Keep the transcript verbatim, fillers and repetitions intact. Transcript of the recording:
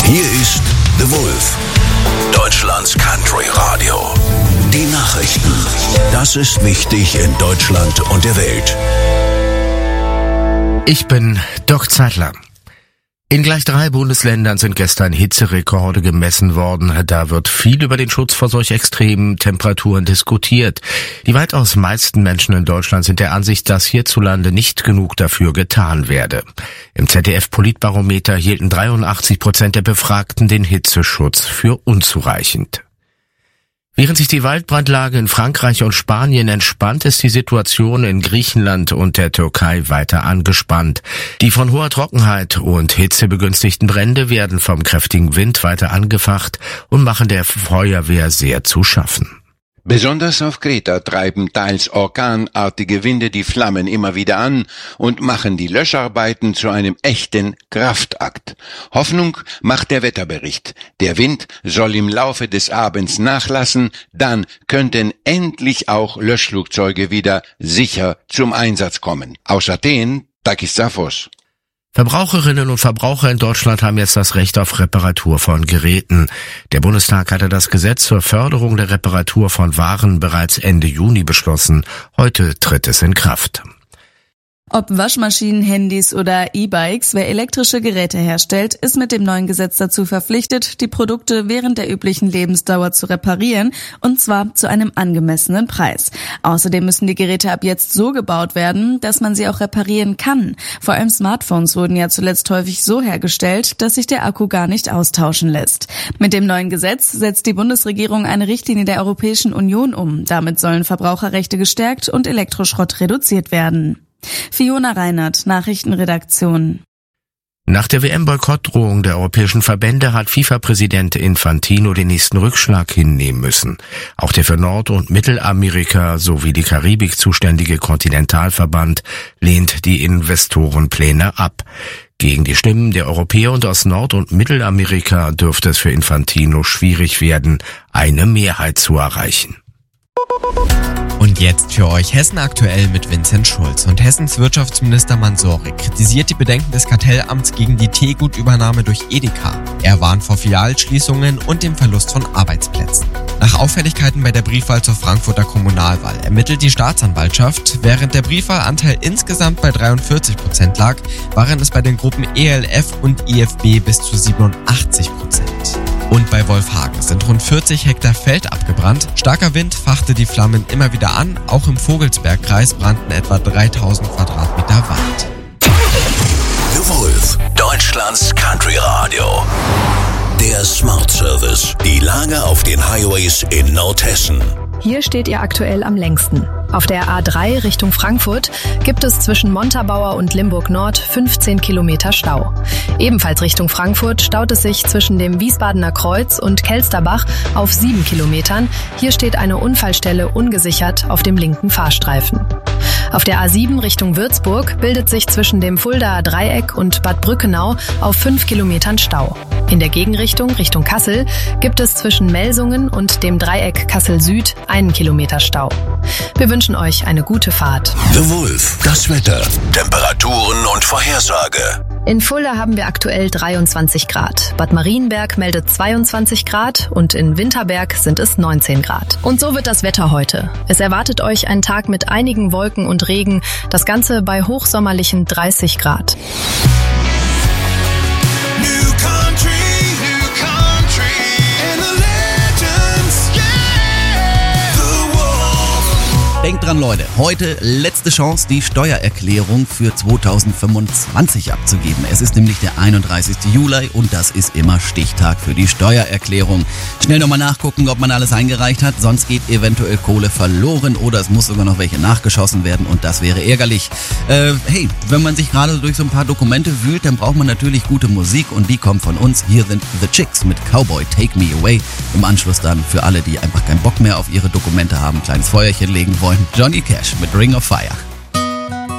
Hier ist The Wolf, Deutschlands Country Radio. Die Nachrichten. Das ist wichtig in Deutschland und der Welt. Ich bin Doc Zeitler. In gleich drei Bundesländern sind gestern Hitzerekorde gemessen worden. Da wird viel über den Schutz vor solch extremen Temperaturen diskutiert. Die weitaus meisten Menschen in Deutschland sind der Ansicht, dass hierzulande nicht genug dafür getan werde. Im Z D F-Politbarometer hielten dreiundachtzig Prozent der Befragten den Hitzeschutz für unzureichend. Während sich die Waldbrandlage in Frankreich und Spanien entspannt, ist die Situation in Griechenland und der Türkei weiter angespannt. Die von hoher Trockenheit und Hitze begünstigten Brände werden vom kräftigen Wind weiter angefacht und machen der Feuerwehr sehr zu schaffen. Besonders auf Kreta treiben teils orkanartige Winde die Flammen immer wieder an und machen die Löscharbeiten zu einem echten Kraftakt. Hoffnung macht der Wetterbericht. Der Wind soll im Laufe des Abends nachlassen, dann könnten endlich auch Löschflugzeuge wieder sicher zum Einsatz kommen. Aus Athen, Takis Zaphos. Verbraucherinnen und Verbraucher in Deutschland haben jetzt das Recht auf Reparatur von Geräten. Der Bundestag hatte das Gesetz zur Förderung der Reparatur von Waren bereits Ende Juni beschlossen. Heute tritt es in Kraft. Ob Waschmaschinen, Handys oder E-Bikes, wer elektrische Geräte herstellt, ist mit dem neuen Gesetz dazu verpflichtet, die Produkte während der üblichen Lebensdauer zu reparieren, und zwar zu einem angemessenen Preis. Außerdem müssen die Geräte ab jetzt so gebaut werden, dass man sie auch reparieren kann. Vor allem Smartphones wurden ja zuletzt häufig so hergestellt, dass sich der Akku gar nicht austauschen lässt. Mit dem neuen Gesetz setzt die Bundesregierung eine Richtlinie der Europäischen Union um. Damit sollen Verbraucherrechte gestärkt und Elektroschrott reduziert werden. Fiona Reinert, Nachrichtenredaktion. Nach der W M-Boykottdrohung der europäischen Verbände hat FIFA-Präsident Infantino den nächsten Rückschlag hinnehmen müssen. Auch der für Nord- und Mittelamerika sowie die Karibik zuständige Kontinentalverband lehnt die Investorenpläne ab. Gegen die Stimmen der Europäer und aus Nord- und Mittelamerika dürfte es für Infantino schwierig werden, eine Mehrheit zu erreichen. Und jetzt für euch Hessen aktuell mit Vincent Schulz. Und Hessens Wirtschaftsminister Mansouri kritisiert die Bedenken des Kartellamts gegen die Teegutübernahme durch Edeka. Er warnt vor Filialschließungen und dem Verlust von Arbeitsplätzen. Nach Auffälligkeiten bei der Briefwahl zur Frankfurter Kommunalwahl ermittelt die Staatsanwaltschaft. Während der Briefwahlanteil insgesamt bei dreiundvierzig Prozent lag, waren es bei den Gruppen E L F und I F B bis zu siebenundachtzig Prozent. Und bei Wolfhagen sind rund vierzig Hektar Feld abgebrannt. Starker Wind fachte die Flammen immer wieder an. Auch im Vogelsbergkreis brannten etwa dreitausend Quadratmeter Wald. The Wolf, Deutschlands Country Radio. Der Smart Service. Die Lage auf den Highways in Nordhessen. Hier steht ihr aktuell am längsten. Auf der A drei Richtung Frankfurt gibt es zwischen Montabaur und Limburg Nord fünfzehn Kilometer Stau. Ebenfalls Richtung Frankfurt staut es sich zwischen dem Wiesbadener Kreuz und Kelsterbach auf sieben Kilometern. Hier steht eine Unfallstelle ungesichert auf dem linken Fahrstreifen. Auf der A sieben Richtung Würzburg bildet sich zwischen dem Fuldaer Dreieck und Bad Brückenau auf fünf Kilometern Stau. In der Gegenrichtung Richtung Kassel gibt es zwischen Melsungen und dem Dreieck Kassel Süd einen Kilometer Stau. Wir wünschen euch eine gute Fahrt. The Wolf, das Wetter, Temperaturen und Vorhersage. In Fulda haben wir aktuell dreiundzwanzig Grad. Bad Marienberg meldet zweiundzwanzig Grad und in Winterberg sind es neunzehn Grad. Und so wird das Wetter heute. Es erwartet euch ein Tag mit einigen Wolken und Regen, das Ganze bei hochsommerlichen dreißig Grad. Denkt dran, Leute, heute letzte Chance, die Steuererklärung für zweitausendfünfundzwanzig abzugeben. Es ist nämlich der einunddreißigste Juli und das ist immer Stichtag für die Steuererklärung. Schnell nochmal nachgucken, ob man alles eingereicht hat, sonst geht eventuell Kohle verloren oder es muss sogar noch welche nachgeschossen werden und das wäre ärgerlich. Äh, hey, wenn man sich gerade durch so ein paar Dokumente wühlt, dann braucht man natürlich gute Musik und die kommt von uns. Hier sind The Chicks mit Cowboy Take Me Away. Im Anschluss dann für alle, die einfach keinen Bock mehr auf ihre Dokumente haben, ein kleines Feuerchen legen wollen, Johnny Cash mit Ring of Fire.